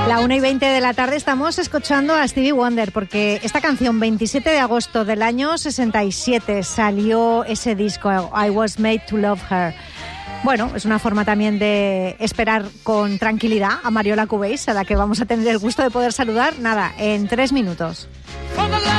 La 1:20 de la tarde estamos escuchando a Stevie Wonder porque esta canción, 27 de agosto del año 67, salió ese disco, I Was Made to Love Her. Bueno, es una forma también de esperar con tranquilidad a Mariola Cubase, a la que vamos a tener el gusto de poder saludar, nada, en 3 minutos.